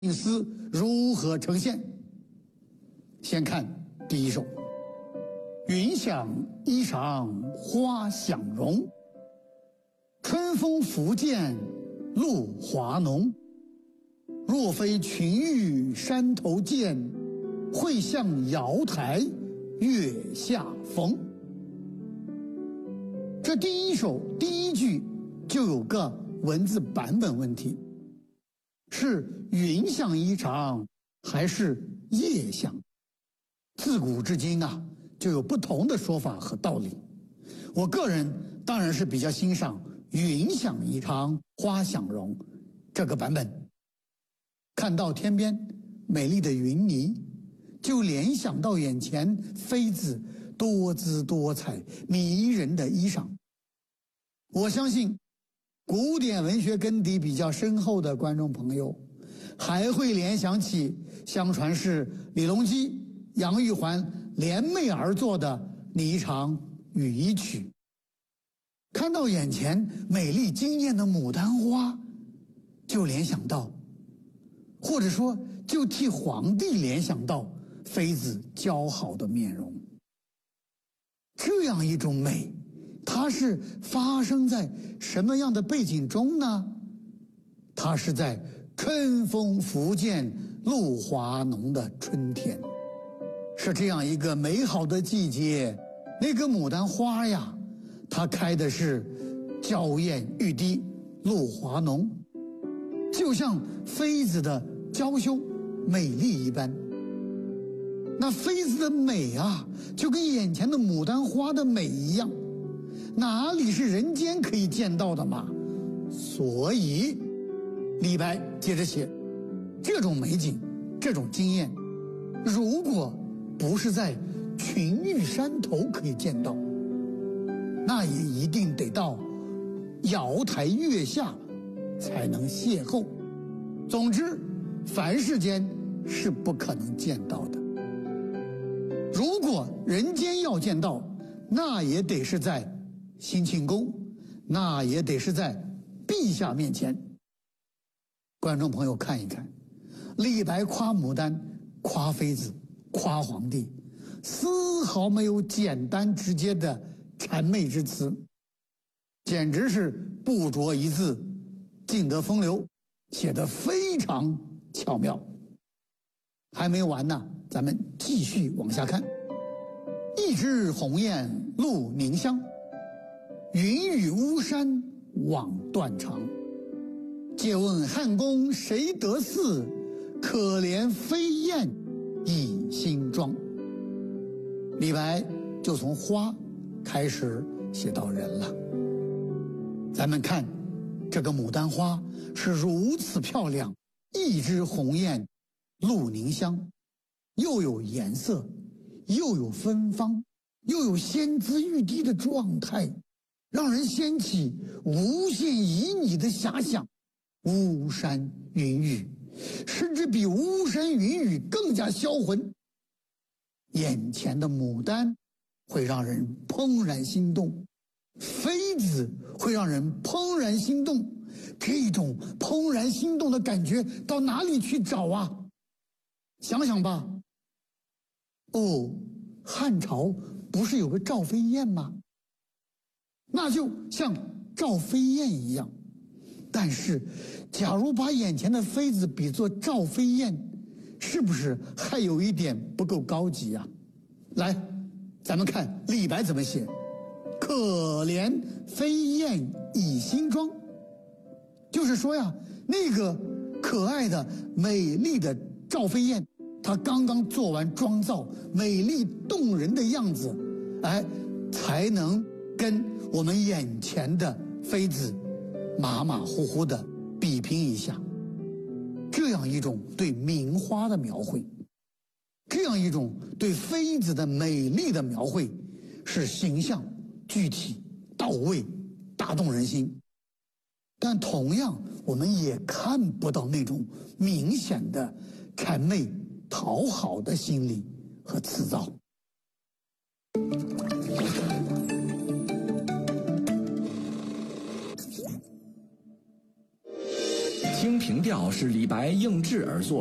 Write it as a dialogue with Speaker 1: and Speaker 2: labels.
Speaker 1: 心思如何呈现？先看第一首：云想衣裳花想容，春风拂槛露华浓。若非群玉山头见，会向瑶台月下逢。这第一首第一句就有个文字版本问题，是云想衣裳还是夜想？自古至今啊，就有不同的说法和道理。我个人当然是比较欣赏云想衣裳花想容这个版本。看到天边美丽的云霓，就联想到眼前妃子多姿多彩迷人的衣裳。我相信古典文学根底比较深厚的观众朋友，还会联想起相传是李隆基、杨玉环联袂而作的霓裳羽衣曲。看到眼前美丽惊艳的牡丹花，就联想到，或者说就替皇帝联想到妃子姣好的面容。这样一种美，它是发生在什么样的背景中呢？它是在春风拂槛露华浓的春天，是这样一个美好的季节。那个牡丹花呀，它开的是娇艳欲滴露华浓，就像妃子的娇羞美丽一般。那妃子的美啊，就跟眼前的牡丹花的美一样，哪里是人间可以见到的嘛？所以李白接着写，这种美景，这种惊艳，如果不是在群玉山头可以见到，那也一定得到瑶台月下才能邂逅。总之，凡世间是不可能见到的。如果人间要见到，那也得是在兴庆宫，那也得是在陛下面前。观众朋友看一看，李白夸牡丹、夸妃子、夸皇帝，丝毫没有简单直接的谄媚之词，简直是不着一字，尽得风流，写得非常巧妙。还没完呢，咱们继续往下看。一枝红艳露凝香，云雨巫山枉断肠。借问汉宫谁得似？可怜飞燕倚新妆。李白就从花开始写到人了。咱们看这个牡丹花是如此漂亮，一枝红艳露凝香，又有颜色，又有芬芳，又有仙姿玉滴的状态，让人掀起无限旖旎的遐想。巫山云雨，甚至比巫山云雨更加销魂。眼前的牡丹会让人怦然心动，妃子会让人怦然心动，这种怦然心动的感觉到哪里去找啊？想想吧。哦，汉朝不是有个赵飞燕吗？那就像赵飞燕一样。但是假如把眼前的妃子比作赵飞燕，是不是还有一点不够高级啊？来，咱们看李白怎么写。可怜飞燕倚新妆，就是说呀，那个可爱的美丽的赵飞燕，她刚刚做完妆造，美丽动人的样子，才能跟我们眼前的妃子马马虎虎的比拼一下。这样一种对名花的描绘，这样一种对妃子的美丽的描绘，是形象具体到位，打动人心。但同样我们也看不到那种明显的谄媚讨好的心理和辞藻。
Speaker 2: 精品情调是李白应制而作。